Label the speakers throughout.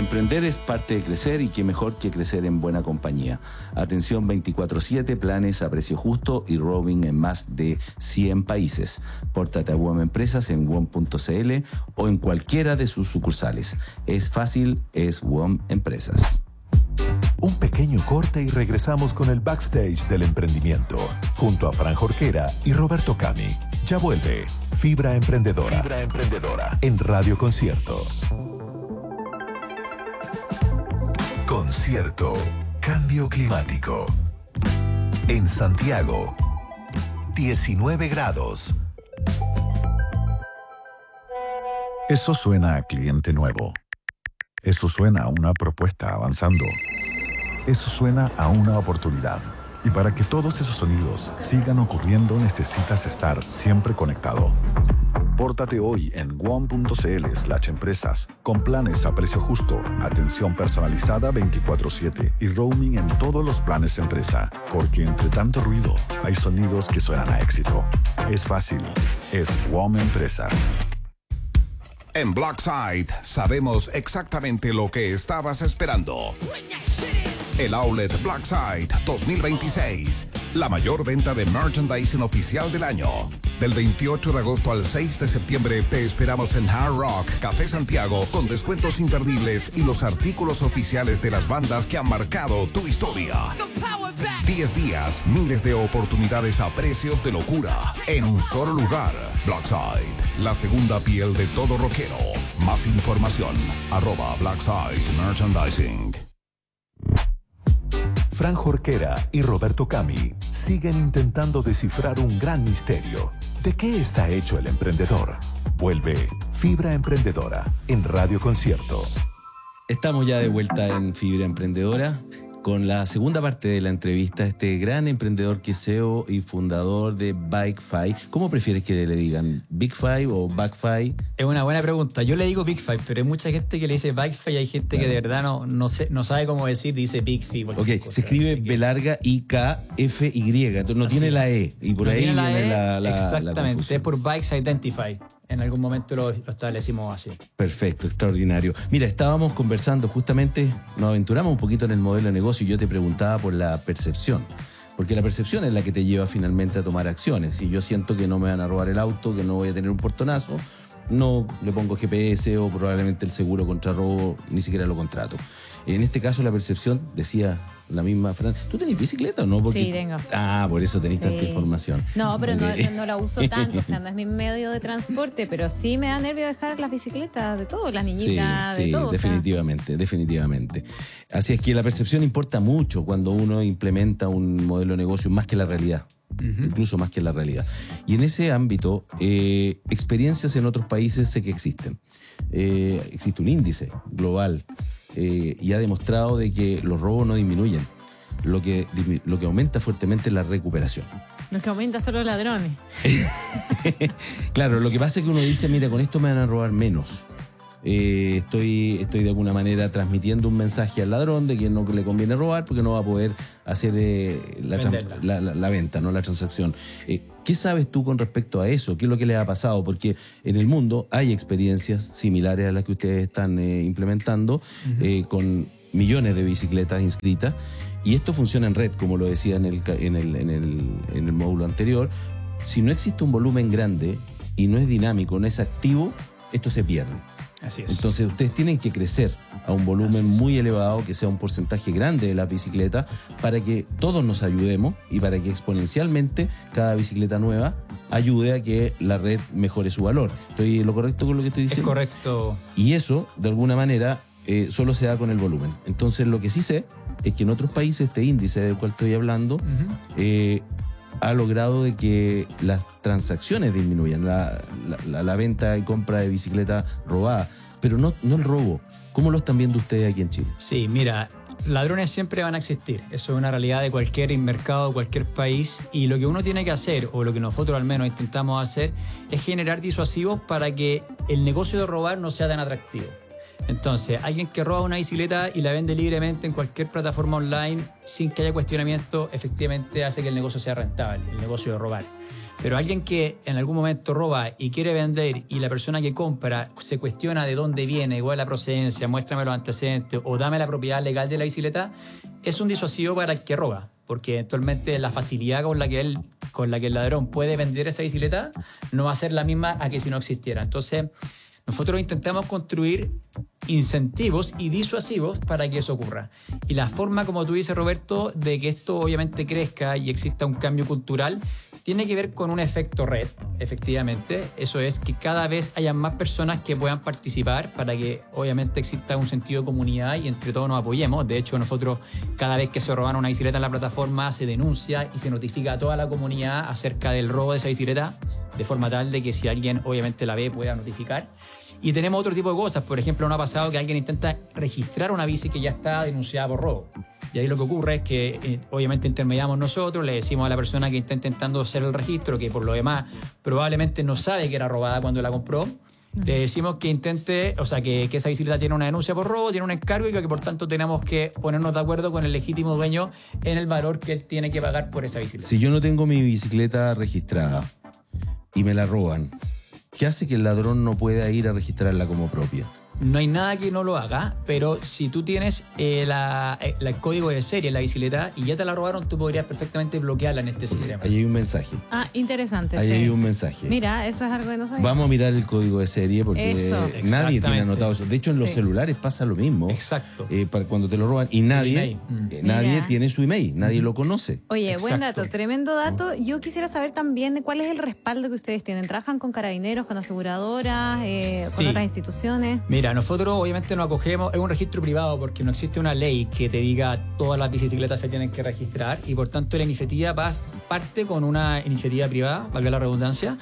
Speaker 1: Emprender es parte de crecer y qué mejor que crecer en buena compañía. Atención 24/7, planes a precio justo y roaming en más de 100 países. Pórtate a WOM Empresas en WOM.cl o en cualquiera de sus sucursales. Es fácil, es WOM Empresas.
Speaker 2: Un pequeño corte y regresamos con el backstage del emprendimiento, junto a Fran Jorquera y Roberto Cami. Ya vuelve Fibra Emprendedora. Fibra Emprendedora en Radio Concierto. Concierto. Cambio climático. En Santiago, 19 grados.
Speaker 3: Eso suena a cliente nuevo. Eso suena a una propuesta avanzando. Eso suena a una oportunidad. Y para que todos esos sonidos sigan ocurriendo, necesitas estar siempre conectado. Pórtate hoy en WOM.cl/empresas con planes a precio justo, atención personalizada 24/7 y roaming en todos los planes empresa. Porque entre tanto ruido, hay sonidos que suenan a éxito. Es fácil. Es WOM Empresas.
Speaker 4: En Blackside sabemos exactamente lo que estabas esperando. El Outlet Blackside 2026. La mayor venta de merchandising oficial del año. Del 28 de agosto al 6 de septiembre te esperamos en Hard Rock Café Santiago con descuentos imperdibles y los artículos oficiales de las bandas que han marcado tu historia. 10 días, miles de oportunidades a precios de locura en un solo lugar. Blackside, la segunda piel de todo rockero. Más información, @Blackside Merchandising.
Speaker 2: Fran Jorquera y Roberto Cami siguen intentando descifrar un gran misterio. ¿De qué está hecho el emprendedor? Vuelve Fibra Emprendedora en Radio Concierto.
Speaker 1: Estamos ya de vuelta en Fibra Emprendedora con la segunda parte de la entrevista a este gran emprendedor que es CEO y fundador de BikeFi. ¿Cómo prefieres que le digan? ¿BigFi o BackFi?
Speaker 5: Es una buena pregunta. Yo le digo BigFi, pero hay mucha gente que le dice BikeFi y hay gente que de verdad no sabe cómo decir, dice BigFi.
Speaker 1: Ok, se escribe B larga IKFY, entonces no tiene la E y por
Speaker 5: no
Speaker 1: ahí
Speaker 5: tiene
Speaker 1: viene la
Speaker 5: exactamente,
Speaker 1: la
Speaker 5: es por Bikes Identify. En algún momento lo establecimos así.
Speaker 1: Perfecto, extraordinario. Mira, estábamos conversando justamente, nos aventuramos un poquito en el modelo de negocio y yo te preguntaba por la percepción. Porque la percepción es la que te lleva finalmente a tomar acciones. Si yo siento que no me van a robar el auto, que no voy a tener un portonazo, no le pongo GPS o probablemente el seguro contra robo ni siquiera lo contrato. En este caso la percepción, decía la misma Fran, ¿tú tenés bicicleta o no? Porque,
Speaker 6: sí, tengo.
Speaker 1: Por eso tenés tanta información.
Speaker 6: No, pero
Speaker 1: okay.
Speaker 6: no la uso tanto, o sea, no es mi medio de transporte, pero sí me da nervio dejar las bicicletas de todo, las niñitas, de todo.
Speaker 1: Definitivamente. Así es que la percepción importa mucho cuando uno implementa un modelo de negocio más que la realidad. Incluso más que la realidad. Y en ese ámbito, experiencias en otros países sé que existen. Existe un índice global y ha demostrado de que los robos no disminuyen. Lo que aumenta fuertemente es la recuperación.
Speaker 6: Lo que aumenta son los ladrones.
Speaker 1: Claro, lo que pasa es que uno dice, mira, con esto me van a robar menos. Estoy de alguna manera transmitiendo un mensaje al ladrón de que no le conviene robar porque no va a poder hacer la venta, no la transacción. ¿Qué sabes tú con respecto a eso? ¿Qué es lo que le ha pasado? Porque en el mundo hay experiencias similares a las que ustedes están implementando con millones de bicicletas inscritas y esto funciona en red, como lo decía en el módulo anterior. Si no existe un volumen grande y no es dinámico, no es activo, esto se pierde.
Speaker 5: Así es.
Speaker 1: Entonces ustedes tienen que crecer a un volumen muy elevado, que sea un porcentaje grande de las bicicletas, para que todos nos ayudemos y para que exponencialmente cada bicicleta nueva ayude a que la red mejore su valor. ¿Estoy lo correcto con lo que estoy diciendo?
Speaker 5: Es correcto.
Speaker 1: Y eso, de alguna manera, solo se da con el volumen. Entonces lo que sí sé es que en otros países este índice del cual estoy hablando ha logrado de que las transacciones disminuyan, la venta y compra de bicicletas robadas, pero no el robo. ¿Cómo lo están viendo ustedes aquí en Chile?
Speaker 5: Sí, mira, ladrones siempre van a existir. Eso es una realidad de cualquier mercado, cualquier país. Y lo que uno tiene que hacer, o lo que nosotros al menos intentamos hacer, es generar disuasivos para que el negocio de robar no sea tan atractivo. Entonces, alguien que roba una bicicleta y la vende libremente en cualquier plataforma online sin que haya cuestionamiento, efectivamente hace que el negocio sea rentable, el negocio de robar. Pero alguien que en algún momento roba y quiere vender y la persona que compra se cuestiona de dónde viene, cuál es la procedencia, muéstrame los antecedentes o dame la propiedad legal de la bicicleta, es un disuasivo para el que roba, porque eventualmente la facilidad con la que el ladrón puede vender esa bicicleta no va a ser la misma a que si no existiera. Entonces, nosotros intentamos construir incentivos y disuasivos para que eso ocurra. Y la forma, como tú dices, Roberto, de que esto obviamente crezca y exista un cambio cultural, tiene que ver con un efecto red, efectivamente. Eso es que cada vez haya más personas que puedan participar para que obviamente exista un sentido de comunidad y entre todos nos apoyemos. De hecho, nosotros cada vez que se roban una bicicleta en la plataforma se denuncia y se notifica a toda la comunidad acerca del robo de esa bicicleta, de forma tal de que si alguien obviamente la ve pueda notificar. Y tenemos otro tipo de cosas. Por ejemplo, nos ha pasado que alguien intenta registrar una bici que ya está denunciada por robo. Y ahí lo que ocurre es que obviamente intermediamos nosotros, le decimos a la persona que está intentando hacer el registro, que por lo demás probablemente no sabe que era robada cuando la compró, le decimos que intente, o sea, que esa bicicleta tiene una denuncia por robo, tiene un encargo y que por tanto tenemos que ponernos de acuerdo con el legítimo dueño en el valor que él tiene que pagar por esa bicicleta.
Speaker 1: Si yo no tengo mi bicicleta registrada y me la roban, ¿qué hace que el ladrón no pueda ir a registrarla como propia?
Speaker 5: No hay nada que no lo haga, pero si tú tienes el código de serie en la bicicleta y ya te la robaron, tú podrías perfectamente bloquearla en este sistema.
Speaker 1: Ahí hay un mensaje.
Speaker 6: Ah, interesante.
Speaker 1: Ahí hay un mensaje.
Speaker 6: Mira, eso es algo que no sabía.
Speaker 1: Vamos a mirar el código de serie porque nadie tiene anotado eso. De hecho, en los celulares pasa lo mismo.
Speaker 5: Exacto.
Speaker 1: Para cuando te lo roban y nadie tiene su email, nadie lo conoce.
Speaker 6: Oye,
Speaker 5: Exacto.
Speaker 6: buen dato, tremendo dato. Yo quisiera saber también cuál es el respaldo que ustedes tienen. ¿Trabajan con carabineros, con aseguradoras, con otras instituciones?
Speaker 5: Mira, nosotros obviamente nos acogemos, es un registro privado porque no existe una ley que te diga todas las bicicletas se tienen que registrar y por tanto la iniciativa parte con una iniciativa privada, valga la redundancia,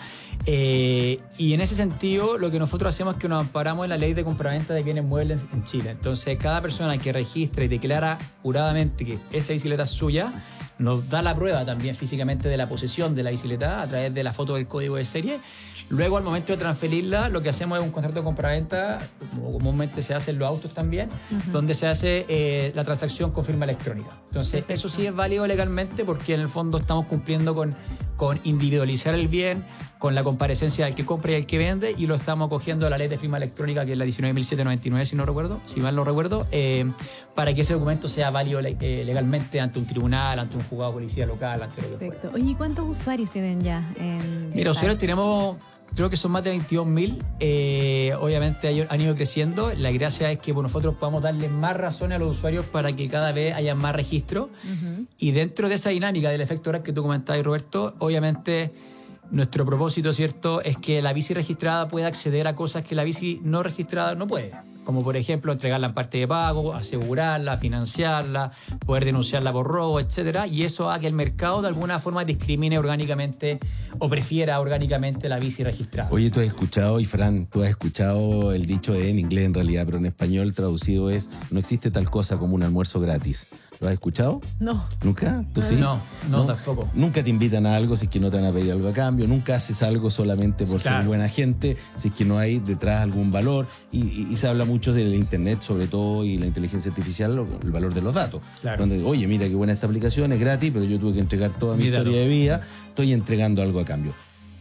Speaker 5: y en ese sentido lo que nosotros hacemos es que nos amparamos en la ley de compraventa de bienes muebles en Chile. Entonces cada persona que registra y declara juradamente que esa bicicleta es suya, nos da la prueba también físicamente de la posesión de la bicicleta a través de la foto del código de serie. Luego, al momento de transferirla, lo que hacemos es un contrato de compraventa, como comúnmente se hace en los autos también, donde se hace la transacción con firma electrónica. Entonces, eso sí es válido legalmente porque en el fondo estamos cumpliendo con individualizar el bien, con la comparecencia del que compra y el que vende, y lo estamos cogiendo a la ley de firma electrónica, que es la 19.799, si mal no recuerdo, para que ese documento sea válido legalmente ante un tribunal, ante un juzgado de policía local, ante lo que fuera.
Speaker 6: Oye, ¿cuántos usuarios tienen ya?
Speaker 5: Mira, usuarios tenemos... Creo que son más de 22.000. Obviamente han ido creciendo. La gracia es que nosotros podamos darle más razones a los usuarios para que cada vez haya más registro. Y dentro de esa dinámica del efecto red que tú comentabas, Roberto, obviamente nuestro propósito, ¿cierto?, es que la bici registrada pueda acceder a cosas que la bici no registrada no puede. Como por ejemplo entregarla en parte de pago, asegurarla, financiarla, poder denunciarla por robo, etcétera. Y eso haga que el mercado de alguna forma discrimine orgánicamente o prefiera orgánicamente la bici registrada.
Speaker 1: Oye, tú has escuchado, y Fran, tú has escuchado el dicho en inglés en realidad, pero en español traducido es: no existe tal cosa como un almuerzo gratis. ¿Lo has escuchado?
Speaker 6: No.
Speaker 1: ¿Nunca? ¿Tú sí?
Speaker 5: No, tampoco.
Speaker 1: Nunca te invitan a algo si es que no te van a pedir algo a cambio. Nunca haces algo solamente por ser buena gente, si es que no hay detrás algún valor. Y se habla mucho del internet, sobre todo, y la inteligencia artificial, el valor de los datos.
Speaker 5: Claro.
Speaker 1: Donde, oye, mira qué buena esta aplicación, es gratis, pero yo tuve que entregar toda mi historia de vida, estoy entregando algo a cambio.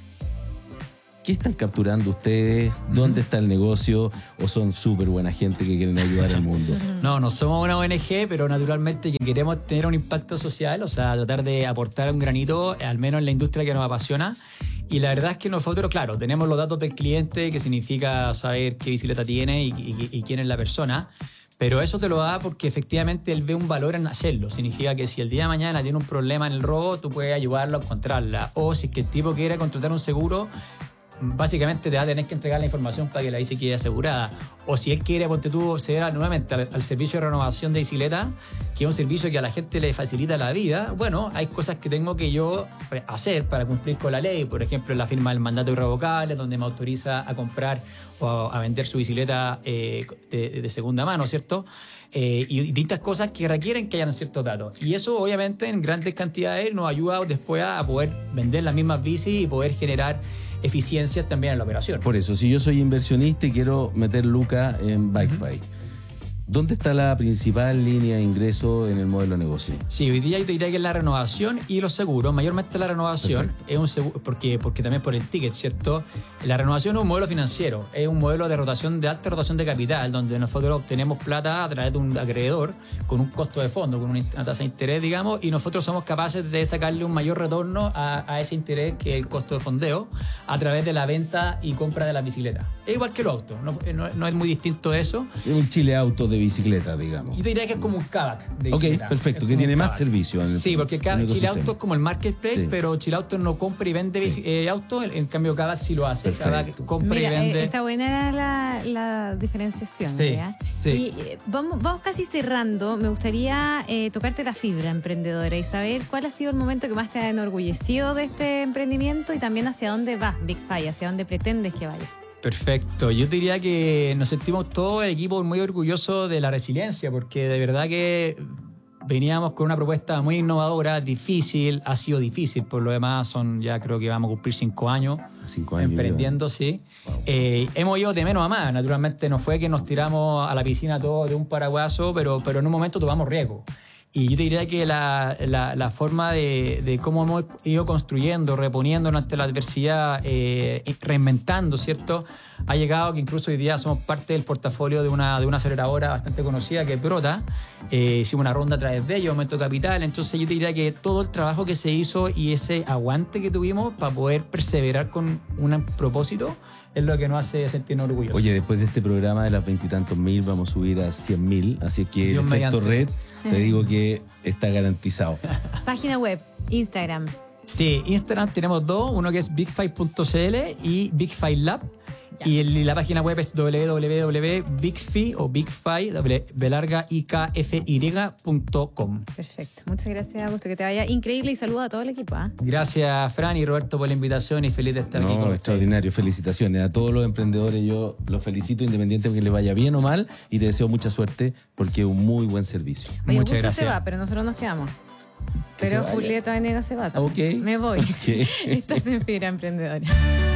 Speaker 1: ¿Qué están capturando ustedes? ¿Dónde está el negocio? ¿O son súper buena gente que quieren ayudar al mundo?
Speaker 5: No somos una ONG, pero naturalmente que queremos tener un impacto social, o sea, tratar de aportar un granito, al menos en la industria que nos apasiona. Y la verdad es que nosotros, claro, tenemos los datos del cliente, que significa saber qué bicicleta tiene y quién es la persona. Pero eso te lo da porque efectivamente él ve un valor en hacerlo. Significa que si el día de mañana tiene un problema en el robo, tú puedes ayudarlo a encontrarla. O si es que el tipo quiere contratar un seguro, básicamente te va a tener que entregar la información para que la bici quede asegurada. O si él quiere, ponte tú, acceder nuevamente al servicio de renovación de bicicleta, que es un servicio que a la gente le facilita la vida, bueno, hay cosas que tengo que yo hacer para cumplir con la ley. Por ejemplo, la firma del mandato irrevocable, donde me autoriza a comprar o a vender su bicicleta de segunda mano, ¿cierto? Y distintas cosas que requieren que hayan ciertos datos. Y eso, obviamente, en grandes cantidades nos ayuda después a poder vender las mismas bicis y poder generar eficiencias también en la operación.
Speaker 1: Por eso, si yo soy inversionista y quiero meter lucas en BikeFi, ¿dónde está la principal línea de ingreso en el modelo de negocio?
Speaker 5: Sí, hoy día yo te diría que es la renovación y los seguros. Mayormente la renovación.
Speaker 1: Perfecto.
Speaker 5: Es un seguro, porque también por el ticket, ¿cierto? La renovación es un modelo financiero, es un modelo de rotación, de alta rotación de capital, donde nosotros obtenemos plata a través de un acreedor con un costo de fondo, con una tasa de interés, digamos, y nosotros somos capaces de sacarle un mayor retorno a ese interés que es el costo de fondeo a través de la venta y compra de las bicicletas. Es igual que los autos, no es muy distinto eso.
Speaker 1: Es un Chile Auto de bicicleta, digamos.
Speaker 5: Yo te diría que es como un Kavak de
Speaker 1: Ok,
Speaker 5: bicicleta.
Speaker 1: perfecto,
Speaker 5: Es
Speaker 1: que
Speaker 5: como
Speaker 1: tiene
Speaker 5: un
Speaker 1: más
Speaker 5: Kavak.
Speaker 1: servicios.
Speaker 5: Sí, porque Chile
Speaker 1: ecosistema.
Speaker 5: Auto es como el marketplace,
Speaker 1: Sí.
Speaker 5: pero Chile Auto no compra y vende autos, en cambio Kavak sí lo hace.
Speaker 1: Perfecto.
Speaker 5: Kavak compra
Speaker 6: Mira,
Speaker 5: y vende.
Speaker 6: está buena la diferenciación.
Speaker 5: Sí,
Speaker 6: ¿ya?
Speaker 5: sí.
Speaker 6: Y vamos casi cerrando. Me gustaría tocarte la fibra emprendedora y saber cuál ha sido el momento que más te ha enorgullecido de este emprendimiento y también hacia dónde va BikeFi, hacia dónde pretendes que vaya.
Speaker 5: Perfecto. Yo diría que nos sentimos todo el equipo muy orgullosos de la resiliencia, porque de verdad que veníamos con una propuesta muy innovadora, difícil, ha sido difícil, por lo demás ya creo que vamos a cumplir 5 años.
Speaker 1: 5 años.
Speaker 5: Emprendiendo, sí. Hemos ido de menos a más. Naturalmente no fue que nos tiramos a la piscina todos de un paraguaso, pero en un momento tomamos riesgo. Y yo te diría que la forma de cómo hemos ido construyendo, reponiéndonos ante la adversidad, reinventando, ¿cierto? Ha llegado que incluso hoy día somos parte del portafolio de una aceleradora bastante conocida que es Brota. Hicimos una ronda a través de ellos, aumento de capital. Entonces yo te diría que todo el trabajo que se hizo y ese aguante que tuvimos para poder perseverar con un propósito es lo que nos hace sentirnos orgullosos.
Speaker 1: Oye, después de este programa de las 20 y tantos mil vamos a subir a 100.000, así que
Speaker 5: Dios
Speaker 1: el efecto
Speaker 5: mediante.
Speaker 1: red te digo que está garantizado.
Speaker 6: Página web, Instagram.
Speaker 5: Sí, Instagram tenemos dos, uno que es bigfi.cl y Bigfi Lab.
Speaker 6: Ya.
Speaker 5: Y la página web es www.bigfi o bigfi.com.
Speaker 6: Perfecto. Muchas gracias, Augusto. Que te vaya increíble y saludo a todo el equipo.
Speaker 5: Gracias, Fran y Roberto, por la invitación y feliz de estar aquí con
Speaker 1: No,
Speaker 5: ustedes.
Speaker 1: extraordinario, felicitaciones. A todos los emprendedores yo los felicito independiente de que les vaya bien o mal y te deseo mucha suerte porque es un muy buen servicio.
Speaker 6: Oye,
Speaker 5: Muchas
Speaker 6: Augusto se
Speaker 5: gracias.
Speaker 6: va, pero nosotros nos quedamos.
Speaker 1: Que se
Speaker 6: Pero
Speaker 1: vaya.
Speaker 6: Julieta Venegas se va.
Speaker 1: Ok.
Speaker 6: Me voy.
Speaker 1: Ok.
Speaker 6: Estás en Fibra Emprendedora.